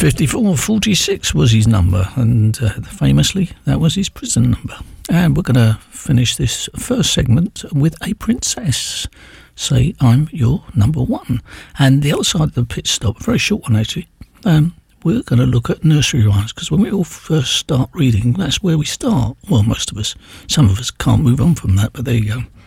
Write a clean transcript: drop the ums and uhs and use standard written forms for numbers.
5446 was his number, and famously, that was his prison number. And we're going to finish this first segment with a princess. Say, I'm your number one. And the other side of the pit stop, a very short one actually, we're going to look at nursery rhymes, because when we all first start reading, that's where we start. Well, most of us. Some of us can't move on from that, but there you go.